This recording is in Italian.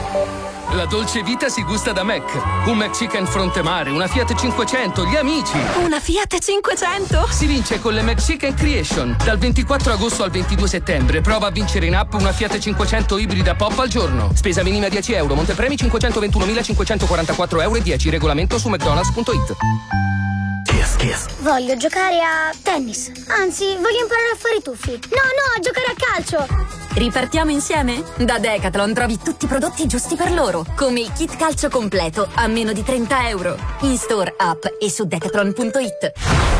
La dolce vita si gusta da Mac. Un McChicken fronte mare, una Fiat 500, gli amici. Una Fiat 500? Si vince con le McChicken Creation. Dal 24 agosto al 22 settembre prova a vincere in app una Fiat 500 ibrida pop al giorno. Spesa minima 10 euro, montepremi 521.544 euro e 10. Regolamento su mcdonalds.it. Kiss. Voglio giocare a tennis. Anzi, voglio imparare a fare i tuffi. No, a giocare a calcio. Ripartiamo insieme? Da Decathlon trovi tutti i prodotti giusti per loro, come il kit calcio completo a meno di 30 euro. In store, app e su decathlon.it.